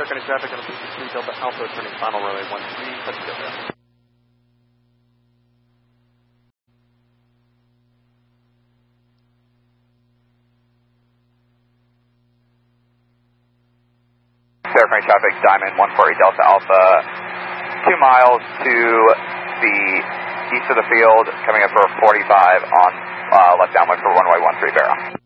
Starconnect traffic on a 3 Delta Alpha turning final runway 13, touching Delta. Starconnect traffic, Diamond 140 Delta Alpha, 2 miles to the east of the field, coming up for 45 on left downwind for runway 13 Barra.